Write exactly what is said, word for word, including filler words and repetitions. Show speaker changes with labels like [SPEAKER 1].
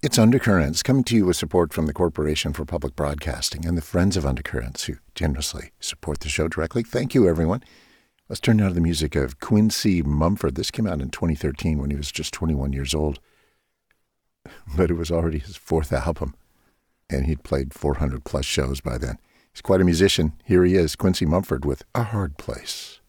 [SPEAKER 1] It's Undercurrents, coming to you with support from the Corporation for Public Broadcasting and the Friends of Undercurrents, who generously support the show directly. Thank you, everyone. Let's turn now to the music of Quincy Mumford. This came out in twenty thirteen when he was just twenty-one years old, but it was already his fourth album, and he'd played four hundred plus shows by then. He's quite a musician. Here he is, Quincy Mumford with A Hard Place.